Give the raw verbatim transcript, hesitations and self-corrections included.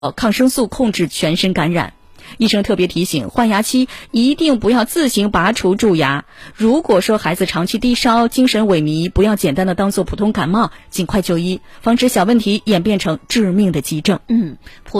抗生素控制全身感染。医生特别提醒，换牙期一定不要自行拔除蛀牙。如果说孩子长期低烧、精神萎靡，不要简单的当做普通感冒，尽快就医，防止小问题演变成致命的急症。 嗯。